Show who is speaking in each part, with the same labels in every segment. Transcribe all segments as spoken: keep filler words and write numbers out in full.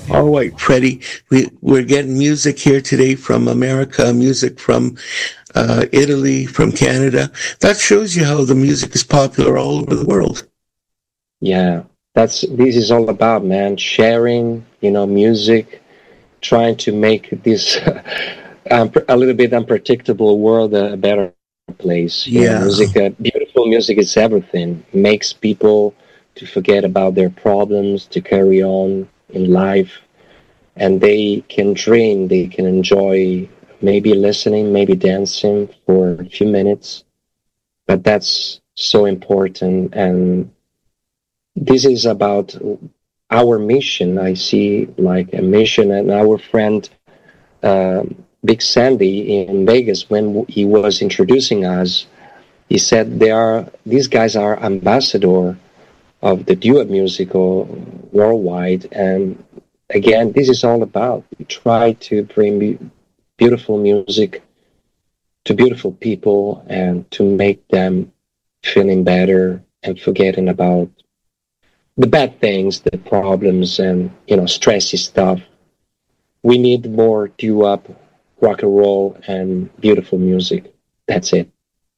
Speaker 1: All right, Freddie, we, we're getting music here today from America, music from uh, Italy, from Canada. That shows you how the music is popular all over the world.
Speaker 2: Yeah, that's this is all about, man. Sharing, you know, music, trying to make this um, a little bit unpredictable world a better place. You know,
Speaker 1: Yeah.
Speaker 2: music, uh, beautiful music is everything. Makes people to forget about their problems, to carry on in life, and they can dream, they can enjoy maybe listening, maybe dancing for a few minutes, but that's so important. And this is about our mission. I see like a mission, and our friend uh, Big Sandy in Vegas, when he was introducing us, he said they are these guys are ambassador of the duet musical worldwide. And again, this is all about we try to bring be- beautiful music to beautiful people and to make them feeling better and forgetting about the bad things, the problems, and you know, stressy stuff. We need more doo-wop, rock and roll, and beautiful music. That's it.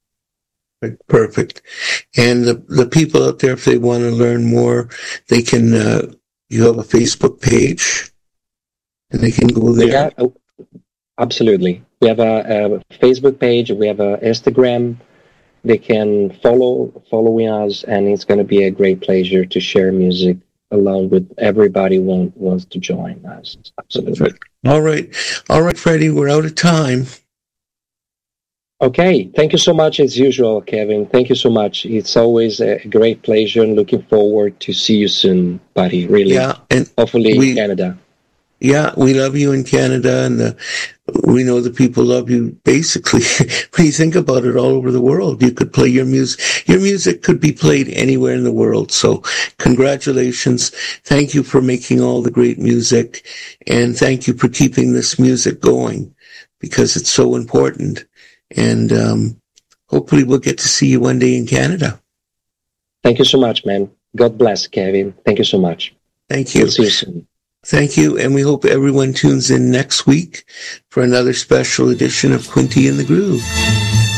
Speaker 1: Perfect. And the the people out there, if they want to learn more, they can. Uh, you have a Facebook page, and they can go there.
Speaker 2: Yeah, oh, absolutely. We have a, a Facebook page. We have a Instagram. They can follow following us, and it's going to be a great pleasure to share music along with everybody who want, wants to join us. Absolutely.
Speaker 1: All right, all right, Freddie. We're out of time.
Speaker 2: Okay, thank you so much as usual, Kevin. Thank you so much. It's always a great pleasure and looking forward to see you soon, buddy. Really.
Speaker 1: Yeah, and
Speaker 2: hopefully
Speaker 1: we,
Speaker 2: in Canada.
Speaker 1: Yeah, we love you in Canada, and the, we know the people love you. Basically, when you think about it, all over the world, you could play your music. Your music could be played anywhere in the world. So, congratulations! Thank you for making all the great music, and thank you for keeping this music going because it's so important. And um, hopefully we'll get to see you one day in Canada.
Speaker 2: Thank you so much, man. God bless, Kevin. Thank you so much.
Speaker 1: Thank you.
Speaker 2: We'll see you soon.
Speaker 1: Thank you. And we hope everyone tunes in next week for another special edition of Quinty in the Groove.